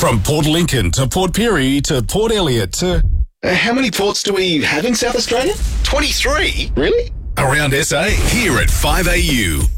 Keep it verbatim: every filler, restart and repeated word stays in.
From Port Lincoln to Port Pirie to Port Elliot to... Uh, how many ports do we have in South Australia? twenty-three? Really? Around S A. Here at five A U.